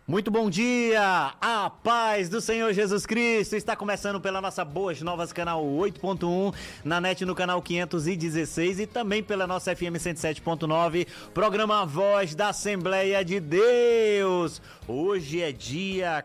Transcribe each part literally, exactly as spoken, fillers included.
Muito bom dia, a paz do Senhor Jesus Cristo, está começando pela nossa Boas Novas, canal oito ponto um, na net no canal quinhentos e dezesseis e também pela nossa F M cento e sete ponto nove, programa Voz da Assembleia de Deus. Hoje é dia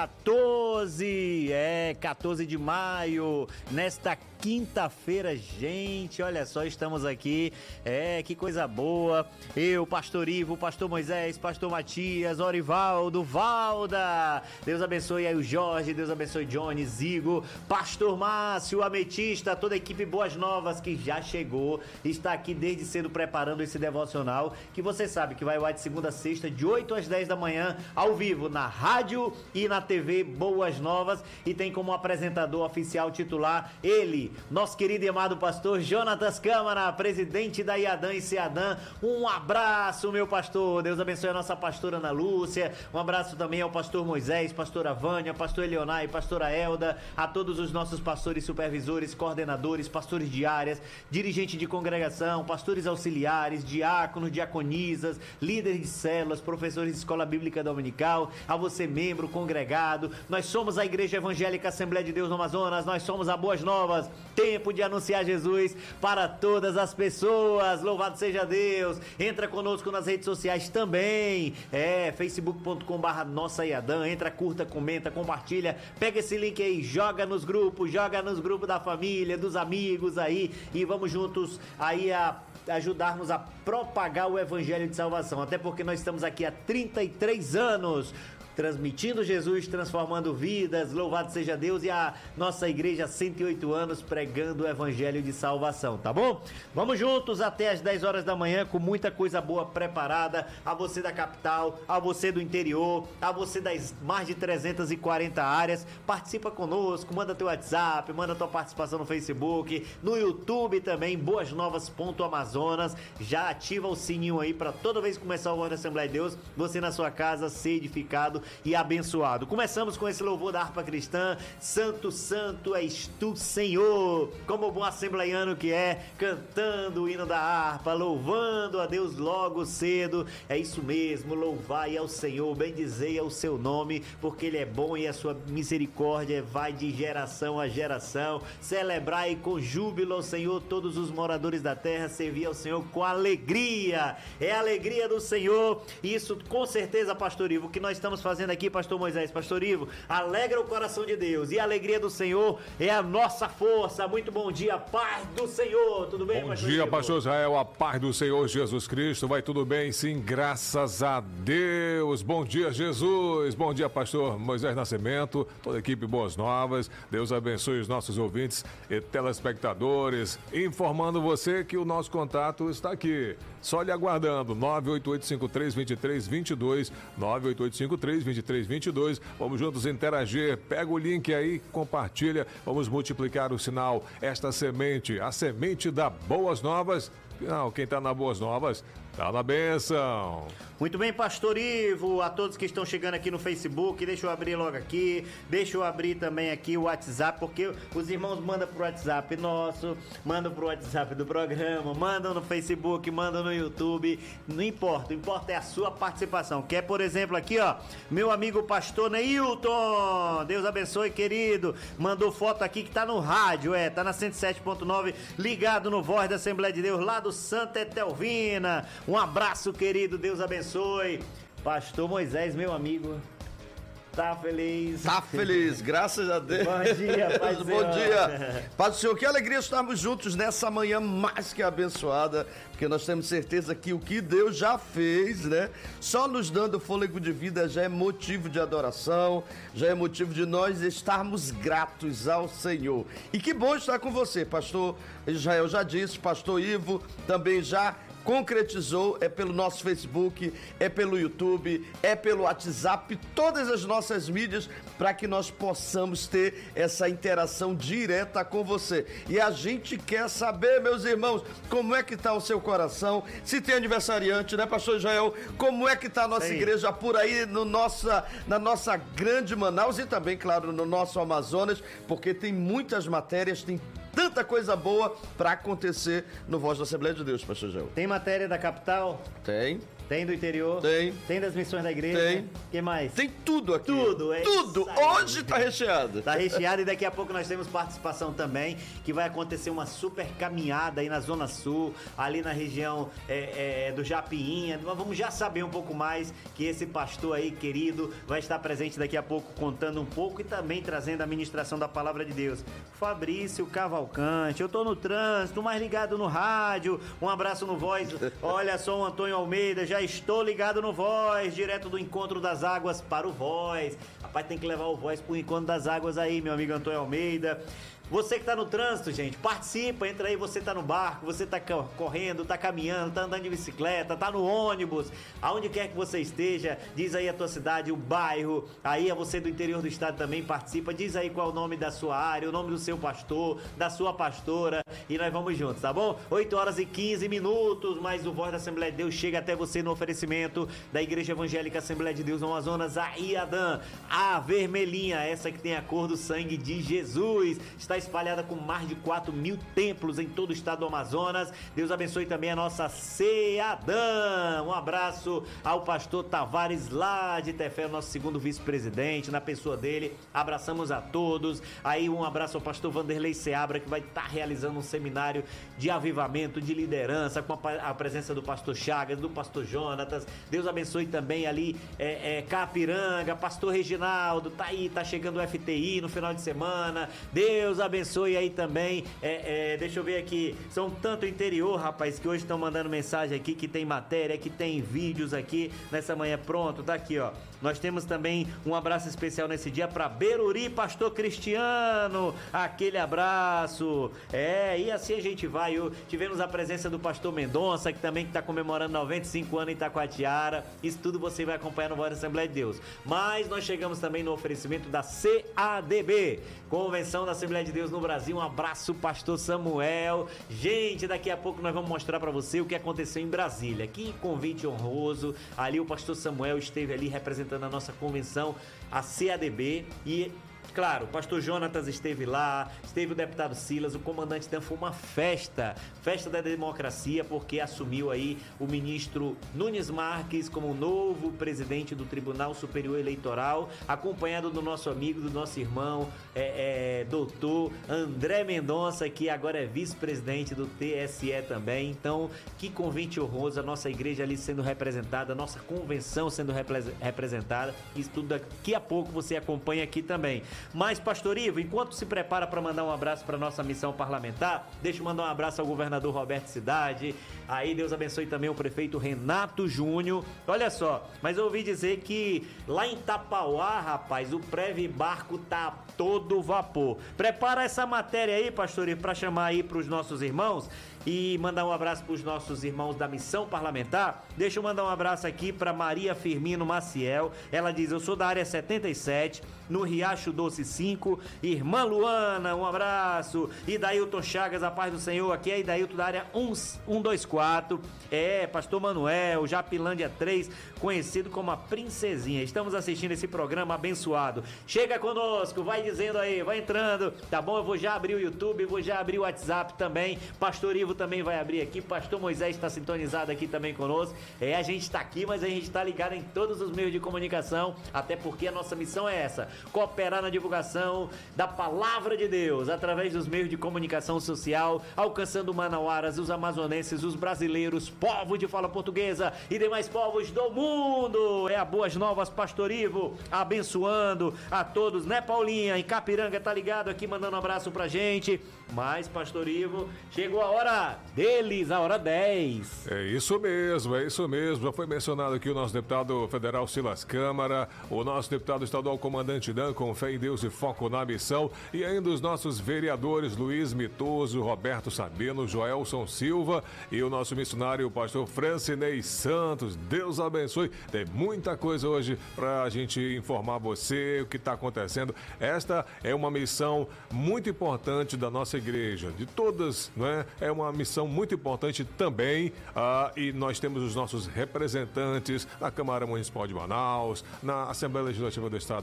quatorze, é quatorze de maio, nesta quinta-feira, gente, olha só, estamos aqui, é, que coisa boa, eu, Pastor Ivo, Pastor Moisés, Pastor Matias, Orivaldo, Valda, Deus abençoe aí o Jorge, Deus abençoe Johnny, Zigo, Pastor Márcio, Ametista, toda a equipe Boas Novas que já chegou, está aqui desde cedo preparando esse devocional, que você sabe que vai ao ar de segunda a sexta, de oito às dez da manhã, ao vivo, na rádio e na T V Boas Novas, e tem como apresentador oficial titular, ele, nosso querido e amado pastor Jonatas Câmara, presidente da IADAN e CEADAN. Um abraço, meu pastor, Deus abençoe a nossa pastora Ana Lúcia, um abraço também ao pastor Moisés, pastora Vânia, pastor Eleonai, pastora Elda, a todos os nossos pastores supervisores, coordenadores, pastores de áreas, dirigente de congregação, pastores auxiliares, diáconos, diaconisas, líderes de células, professores de escola bíblica dominical, a você membro, congregado. Nós somos a Igreja Evangélica Assembleia de Deus no Amazonas, nós somos a Boas Novas, tempo de anunciar Jesus para todas as pessoas, louvado seja Deus. Entra conosco nas redes sociais também, é, facebook ponto com barra nossa IADAN, entra, curta, comenta, compartilha, pega esse link aí, joga nos grupos, joga nos grupos da família, dos amigos aí, e vamos juntos aí a ajudarmos a propagar o Evangelho de Salvação, até porque nós estamos aqui há trinta e três anos, transmitindo Jesus, transformando vidas, louvado seja Deus, e a nossa igreja há cento e oito anos pregando o Evangelho de Salvação, tá bom? Vamos juntos até as dez horas da manhã com muita coisa boa preparada, a você da capital, a você do interior, a você das mais de trezentas e quarenta áreas, participa conosco, manda teu WhatsApp, manda tua participação no Facebook, no YouTube também, boas novas ponto amazonas, já ativa o sininho aí para toda vez que começar o Voz da Assembleia de Deus, você na sua casa ser edificado e abençoado. Começamos com esse louvor da harpa cristã, Santo, Santo és tu, Senhor, como o bom assembleiano que é, cantando o hino da harpa, louvando a Deus logo cedo. É isso mesmo, louvai ao Senhor, bendizei ao seu nome, porque Ele é bom e a sua misericórdia vai de geração a geração. Celebrai com júbilo ao Senhor todos os moradores da terra, servir ao Senhor com alegria. É a alegria do Senhor, isso com certeza, pastor Ivo, que nós estamos fazendo fazendo aqui, pastor Moisés, pastor Ivo, alegra o coração de Deus, e a alegria do Senhor é a nossa força. Muito bom dia, paz do Senhor, tudo bem, bom pastor dia, Ivo? pastor Israel, a paz do Senhor Jesus Cristo, vai tudo bem, sim, graças a Deus. Bom dia, Jesus, bom dia, pastor Moisés Nascimento, toda a equipe Boas Novas, Deus abençoe os nossos ouvintes e telespectadores, informando você que o nosso contato está aqui, só lhe aguardando, nove oito oito cinco três dois três dois dois, nove oito oito cinco três dois três dois dois, vamos juntos interagir, pega o link aí, compartilha, vamos multiplicar o sinal, esta semente, a semente da Boas Novas. Não, quem tá na Boas Novas tá na bênção. Muito bem, pastor Ivo, a todos que estão chegando aqui no Facebook, deixa eu abrir logo aqui, deixa eu abrir também aqui o WhatsApp, porque os irmãos mandam pro WhatsApp nosso, mandam pro WhatsApp do programa, mandam no Facebook, mandam no YouTube, não importa, o importa é a sua participação, que é, por exemplo, aqui, ó, meu amigo pastor Neilton, Deus abençoe, querido, mandou foto aqui que tá no rádio, é, tá na cento e sete ponto nove, ligado no Voz da Assembleia de Deus, lá do Santa Etelvina. Um abraço, querido, Deus abençoe. Pastor Moisés, meu amigo, tá feliz? Tá feliz, graças a Deus. Bom dia, Pai do Bom Senhor. dia, Pai do Senhor. Que alegria estarmos juntos nessa manhã mais que abençoada, porque nós temos certeza que o que Deus já fez, né? Só nos dando fôlego de vida já é motivo de adoração, já é motivo de nós estarmos gratos ao Senhor. E que bom estar com você, pastor Israel já disse, pastor Ivo também já concretizou, é pelo nosso Facebook, é pelo YouTube, é pelo WhatsApp, todas as nossas mídias, para que nós possamos ter essa interação direta com você. E a gente quer saber, meus irmãos, como é que está o seu coração, se tem aniversariante, né, pastor Israel? Como é que está a nossa Sim. igreja por aí no nossa, na nossa grande Manaus e também, claro, no nosso Amazonas, porque tem muitas matérias, tem tanta coisa boa para acontecer no Voz da Assembleia de Deus, pastor Israel. Tem matéria da capital? Tem. Tem do interior? Tem. Tem das missões da igreja? Tem. O que mais? Tem tudo aqui. Tudo, é Tudo. isso aí. Hoje tá recheado. Tá recheado e daqui a pouco nós temos participação também, que vai acontecer uma super caminhada aí na Zona Sul, ali na região é, é, do Japiinha. Nós vamos já saber um pouco mais, que esse pastor aí, querido, vai estar presente daqui a pouco contando um pouco e também trazendo a ministração da Palavra de Deus. Fabrício Cavalcante, eu tô no trânsito, mais ligado no rádio, um abraço no Voz. Olha só o Antônio Almeida, já estou ligado no Voz, direto do Encontro das Águas para o Voz. Rapaz, tem que levar o Voz pro Encontro das Águas aí, meu amigo Antônio Almeida. Você que tá no trânsito, gente, participa, entra aí, você tá no barco, você tá correndo, tá caminhando, tá andando de bicicleta, tá no ônibus, aonde quer que você esteja, diz aí a tua cidade, o bairro, aí é você do interior do estado também participa, diz aí qual é o nome da sua área, o nome do seu pastor, da sua pastora, e nós vamos juntos, tá bom? oito horas e quinze minutos, mas o Voz da Assembleia de Deus chega até você no oferecimento da Igreja Evangélica Assembleia de Deus no Amazonas, a Iadã, a vermelhinha, essa que tem a cor do sangue de Jesus, está espalhada com mais de quatro mil templos em todo o estado do Amazonas. Deus abençoe também a nossa Seadã. Um abraço ao pastor Tavares lá de Tefé, nosso segundo vice-presidente, na pessoa dele. Abraçamos a todos. Aí um abraço ao pastor Vanderlei Seabra, que vai estar realizando um seminário de avivamento, de liderança, com a, a presença do pastor Chagas, do pastor Jonatas. Deus abençoe também ali é, é, Capiranga, pastor Reginaldo, tá aí, tá chegando o F T I no final de semana. Deus abençoe aí também, é, é, deixa eu ver aqui, são tanto interior, rapaz, que hoje estão mandando mensagem aqui, que tem matéria, que tem vídeos aqui nessa manhã, pronto, tá aqui, ó. Nós temos também um abraço especial nesse dia para Beruri, pastor Cristiano, aquele abraço, é, e assim a gente vai, eu, tivemos a presença do pastor Mendonça, que também está comemorando noventa e cinco anos em Itacoatiara, isso tudo você vai acompanhar no Voz da Assembleia de Deus, mas nós chegamos também no oferecimento da C A D B, Convenção da Assembleia de Deus no Brasil. Um abraço, pastor Samuel. Gente, daqui a pouco nós vamos mostrar para você o que aconteceu em Brasília. Que convite honroso. Ali o pastor Samuel esteve ali representando a nossa convenção, a C A D B, e claro, o pastor Jonatas esteve lá, esteve o deputado Silas, o comandante Dan, foi uma festa, festa da democracia, porque assumiu aí o ministro Nunes Marques como novo presidente do Tribunal Superior Eleitoral, acompanhado do nosso amigo, do nosso irmão, é, é, doutor André Mendonça, que agora é vice-presidente do T S E também. Então, que convite honroso, a nossa igreja ali sendo representada, a nossa convenção sendo repre- representada, isso tudo daqui a pouco você acompanha aqui também. Mas, pastor Ivo, enquanto se prepara para mandar um abraço para nossa missão parlamentar, deixa eu mandar um abraço ao governador Roberto Cidade, aí Deus abençoe também o prefeito Renato Júnior. Olha só, mas eu ouvi dizer que lá em Tapauá, rapaz, o Preve Barco tá todo vapor. Prepara essa matéria aí, pastor Ivo, para chamar aí para os nossos irmãos e mandar um abraço para os nossos irmãos da missão parlamentar. Deixa eu mandar um abraço aqui para Maria Firmino Maciel. Ela diz: eu sou da área setenta e sete, no Riacho Doce cinco. Irmã Luana, um abraço. Idailton Chagas, a paz do Senhor. Aqui é Idailton da área um dois quatro. É, pastor Manuel, Japilândia três, conhecido como a Princesinha. Estamos assistindo esse programa abençoado. Chega conosco, vai dizendo aí, vai entrando, tá bom? Eu vou já abrir o YouTube, vou já abrir o WhatsApp também. Pastor Ivo também vai abrir aqui, pastor Moisés está sintonizado aqui também conosco. É, a gente está aqui, mas a gente está ligado em todos os meios de comunicação, até porque a nossa missão é essa: cooperar na divulgação da palavra de Deus através dos meios de comunicação social, alcançando manauaras, os amazonenses, os brasileiros, povos de fala portuguesa e demais povos do mundo. É a Boas Novas, pastor Ivo, abençoando a todos, né, Paulinha? Em Capiranga tá ligado aqui, mandando um abraço pra gente. Mas, pastor Ivo, chegou a hora deles, a hora dez. É isso mesmo, é isso mesmo. Já foi mencionado aqui o nosso deputado federal Silas Câmara, o nosso deputado estadual comandante Dan, com fé em Deus e foco na missão, e ainda os nossos vereadores Luiz Mitoso, Roberto Sabino, Joelson Silva e o nosso missionário, o pastor Francinei Santos. Deus abençoe. Tem muita coisa hoje pra gente informar você o que está acontecendo. Esta é uma missão muito importante da nossa igreja, de todas, não é? É uma missão muito importante também, ah, e nós temos os nossos representantes na Câmara Municipal de Manaus, na Assembleia Legislativa do Estado do Amazonas,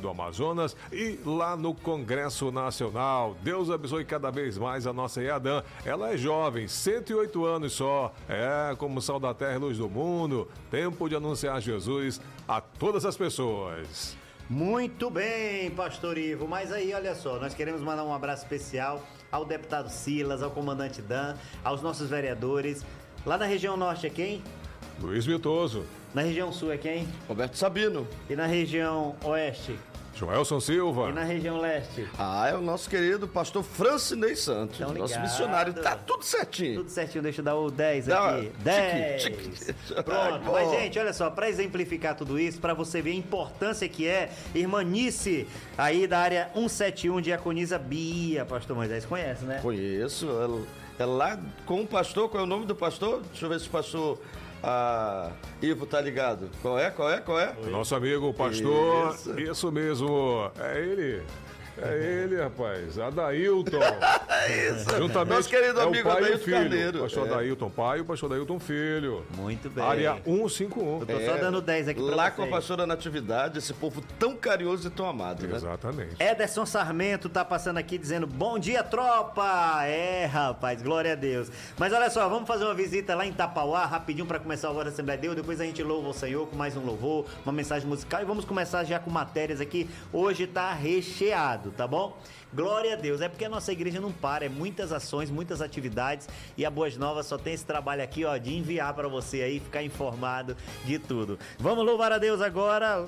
Amazonas e lá no Congresso Nacional. Deus abençoe cada vez mais a nossa Yadam. Ela é jovem, cento e oito anos só. É como sal da terra e luz do mundo. Tempo de anunciar Jesus a todas as pessoas. Muito bem, pastor Ivo, mas aí, olha só, nós queremos mandar um abraço especial ao deputado Silas, ao comandante Dan, aos nossos vereadores. Lá na região norte é quem? Luiz Vitoso. Na região sul é quem? Roberto Sabino. E na região oeste? Joelson Silva. E na região leste? Ah, é o nosso querido pastor Francinei Santos, Tão nosso ligado. missionário. Tá tudo certinho. Tudo certinho, deixa eu dar o dez Dá, aqui. dez. tique, tique. Pronto, Ai, mas bom. gente, olha só, para exemplificar tudo isso, para você ver a importância que é, irmã Nice, aí da área cento e setenta e um, diaconisa Bia, pastor Moisés, conhece, né? Conheço. É, é lá com o pastor, qual é o nome do pastor? Deixa eu ver se o pastor ah, Ivo tá ligado. Qual é, qual é, qual é? Nosso amigo, o pastor. Isso. Isso mesmo. É ele. É ele, rapaz. Adailton. É isso. Juntamente, Nosso querido é amigo o pai e o Adailton filho. Carneiro. Pastor É. Adailton pai e o pastor Adailton filho. Muito bem. Área cento e cinquenta e um. Eu tô só dando dez aqui pra Lá vocês. com a pastora Natividade, esse povo tão carinhoso e tão amado, né? Exatamente. Ederson Sarmento tá passando aqui dizendo bom dia, tropa! É, rapaz, glória a Deus. Mas olha só, vamos fazer uma visita lá em Tapauá, rapidinho para começar o Hora da Assembleia de Deus. Depois a gente louva o Senhor com mais um louvor, uma mensagem musical. E vamos começar já com matérias aqui. Hoje tá recheado, tá bom? Glória a Deus. É porque a nossa igreja não para, é muitas ações, muitas atividades. E a Boas Novas só tem esse trabalho aqui, ó, de enviar para você aí, ficar informado de tudo. Vamos louvar a Deus agora,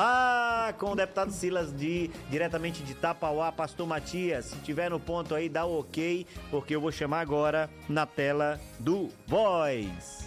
lá com o deputado Silas, de, diretamente de Tapauá, pastor Matias. Se tiver no ponto aí, dá o ok, porque eu vou chamar agora na tela do Voz.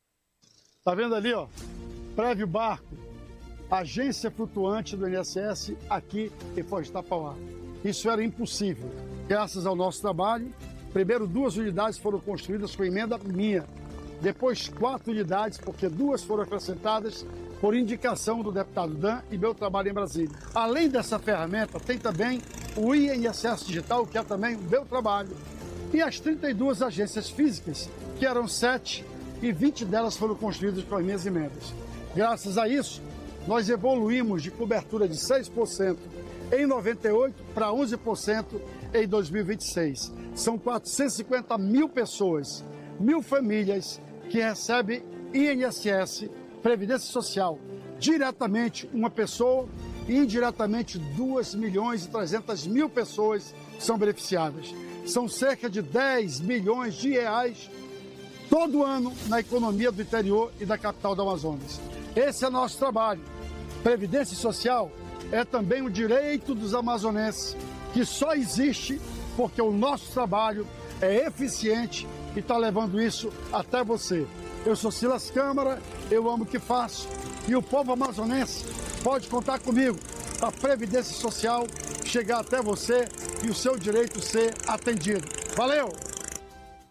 Tá vendo ali, ó? Prévio Barco, agência flutuante do I N S S aqui em Foz de Tapauá. Isso era impossível. Graças ao nosso trabalho, primeiro duas unidades foram construídas com emenda minha. Depois quatro unidades, porque duas foram acrescentadas por indicação do deputado Dan e meu trabalho em Brasília. Além dessa ferramenta, tem também o I N S S Digital, que é também o meu trabalho. E as trinta e duas agências físicas, que eram sete, e vinte delas foram construídas com as minhas emendas. Graças a isso, nós evoluímos de cobertura de seis por cento em noventa e oito para onze por cento em dois mil e vinte e seis. São quatrocentas e cinquenta mil pessoas, mil famílias que recebem I N S S, Previdência Social, diretamente uma pessoa e indiretamente dois milhões e trezentas mil pessoas são beneficiadas. São cerca de dez milhões de reais todo ano na economia do interior e da capital do Amazonas. Esse é nosso trabalho. Previdência Social é também o direito dos amazonenses, que só existe porque o nosso trabalho é eficiente e está levando isso até você. Eu sou Silas Câmara, eu amo o que faço e o povo amazonense pode contar comigo para a Previdência Social chegar até você e o seu direito ser atendido. Valeu!